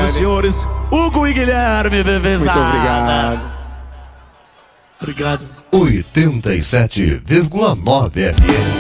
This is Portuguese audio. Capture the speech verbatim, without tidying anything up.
e senhores, Hugo e Guilherme Bebezada. Muito obrigado. Obrigado. oitenta e sete vírgula nove F M